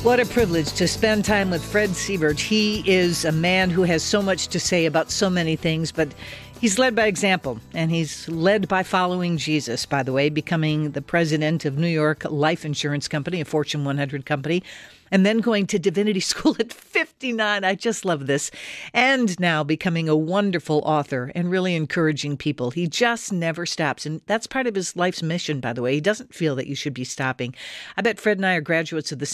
What a privilege to spend time with Fred Siebert. He is a man who has so much to say about so many things, but he's led by example, and he's led by following Jesus, by the way, becoming the president of New York Life Insurance Company, a Fortune 100 company, and then going to divinity school at 59. I just love this. And now becoming a wonderful author and really encouraging people. He just never stops. And that's part of his life's mission, by the way. He doesn't feel that you should be stopping. I bet Fred and I are graduates of the